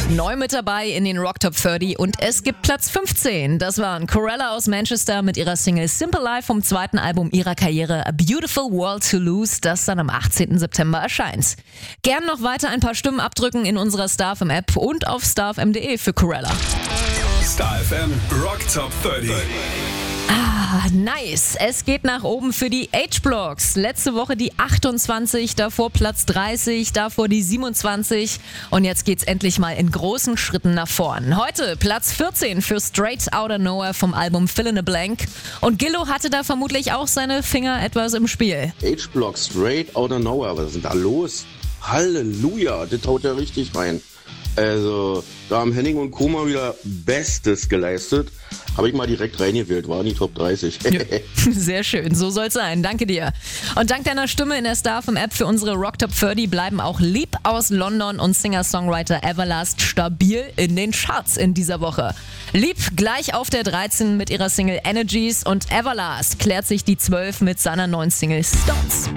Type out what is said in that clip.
Neu mit dabei in den Rock Top 30 und es gibt Platz 15. Das waren Corella aus Manchester mit ihrer Single Simple Life vom zweiten Album ihrer Karriere A Beautiful World to Lose, das dann am 18. September erscheint. Gern noch weiter ein paar Stimmen abdrücken in unserer StarFM App und auf starfm.de für Corella. StarFM Rock Top 30. Nice. Es geht nach oben für die H-Blocks. Letzte Woche die 28, davor Platz 30, davor die 27 und jetzt geht's endlich mal in großen Schritten nach vorn. Heute Platz 14 für Straight Outta Nowhere vom Album Fill in a Blank und Gillo hatte da vermutlich auch seine Finger etwas im Spiel. H-Block, Straight Outta Nowhere, was ist denn da los? Halleluja, das haut ja richtig rein. Also, da haben Henning und Koma wieder Bestes geleistet. Habe ich mal direkt reingewählt, war in die Top 30. Ja, sehr schön, so soll's sein, danke dir. Und dank deiner Stimme in der StarFM-App für unsere Rock Top 30 bleiben auch Lieb aus London und Singer-Songwriter Everlast stabil in den Charts in dieser Woche. Lieb gleich auf der 13 mit ihrer Single Energies und Everlast klärt sich die 12 mit seiner neuen Single Stones.